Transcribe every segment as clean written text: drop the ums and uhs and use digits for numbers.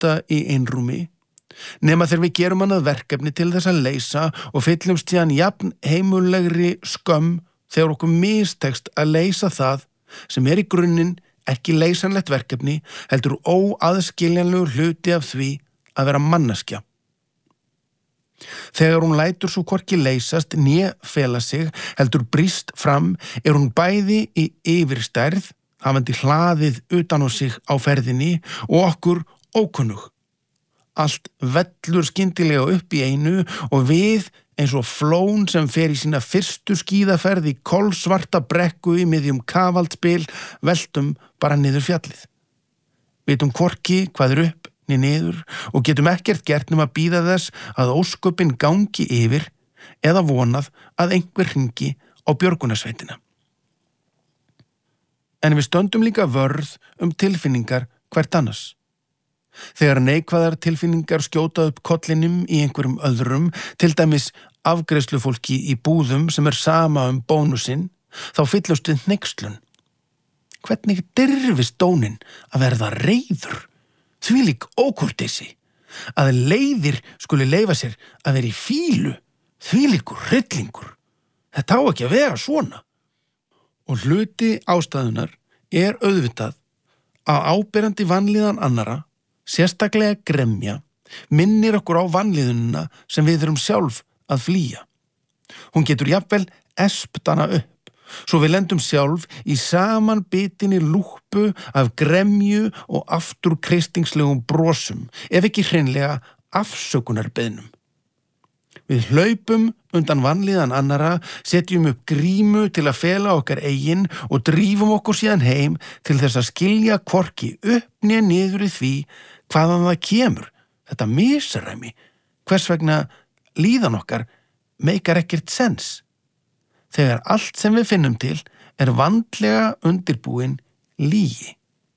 njóta í einrúmi, nema þegar við gerum hann að verkefni til þess að leysa og fyllumst síðan jafn heimullegri skömm þegar okkur mistekst að leysa það sem í grunninn ekki leysanlegt verkefni, heldur óaðskiljanlegur hluti af því að vera manneskja. Þegar hún lætur svo hvorki leysast né fela sig, heldur brýst fram, hún bæði í yfirstærð, hafandi hlaðið utan á sig á ferðinni og okkur ókunnug. Allt vellur skyndilega upp í einu og við, eins og flón sem fer í sína fyrstu skíðaferð í kolsvarta brekku í miðjum kafaldsbil, veltum bara niður fjallið. Vitum hvorki hvað upp né niður og getum ekkert gert nema að bíða þess að ósköpin gangi yfir eða vonað að einhver hringi á björgunarsveitina. En við stöndum líka vörð tilfinningar hvert annars. Þegar neikvæðar tilfinningar skjóta upp kollinum í einhverjum öðrum, til dæmis afgreiðslufólki í búðum sem sama bónusinn, þá fyllust við hneykslun. Hvernig dirfist dónin að verða reiður? Þvílík ókurteisi. Að leiðir skuli leyfa sér að vera í fílu. Þvílíkur hryllingur. Þetta á ekki að vera svona. Og hluti ástæðunar auðvitað að áberandi vanlíðan annara, sérstaklega gremja, minnir okkur á vanlíðunina sem við erum sjálf að flýja. Hún getur jafnvel espt hana upp, svo við lendum sjálf í samanbitinni lúppu af gremju og afturkreistinglegum brosum, ef ekki hreinlega afsökunarbeiðnum. Við hlaupum undan vanlíðan annara, setjum upp grímu til að fela okkar eigin og drífum okkur síðan heim til þess að skilja hvorki upp né niður í því hvaðan það kemur, þetta misræmi, hvers vegna líðan okkar meikar ekkert sens. Þegar allt sem við finnum til vandlega undirbúin lygi.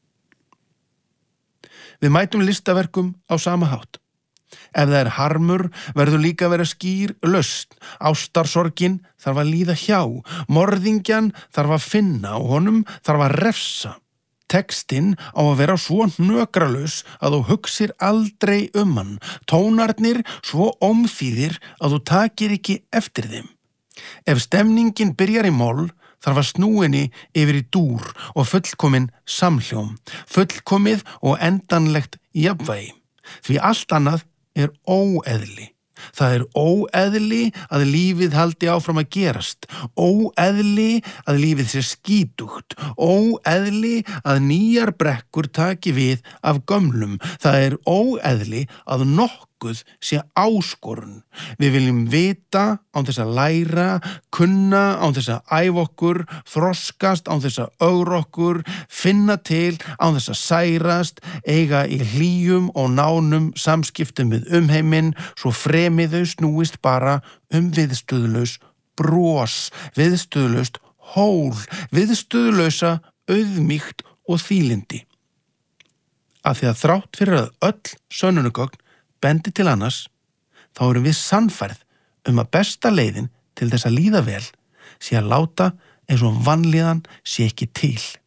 Við mætum listaverkum á sama hátt. Ef það harmur, verður líka að vera skýr lausn. Ástarsorgin þarf að líða hjá, morðingjan þarf að finna og honum þarf að refsa. Textinn á að vera svo hnökralaus að þú hugsir aldrei hann, tónarnir svo ómþýðir að þú takir ekki eftir þeim. Ef stemningin byrjar í moll, þarf að snúinni yfir í dúr og fullkomin samhljóm, fullkomið og endanlegt jafnvægi. Því allt annað óeðli. Það óeðli að lífið haldi áfram að gerast, óeðli að lífið sé skítugt, óeðli að nýjar brekkur taki við af gömlum. Það óeðli að nokkuð sé áskorun. Við viljum vita án þess að læra, kunna án þess að æfa okkur, þroskast án þess að ögra okkur, finna til án þess að særast, eiga í hlýjum og nánum samskiptum við umheiminn, svo fremið þau snúist bara viðstöðulaus bros, viðstöðulaust hól, viðstöðulausa auðmýkt og þýlindi. Af því að þrátt fyrir að öll sönnunargögn bendi til annars, þá erum við sannfærð að besta leiðin til þess að líða vel sé að láta eins og vanlíðan sé ekki til.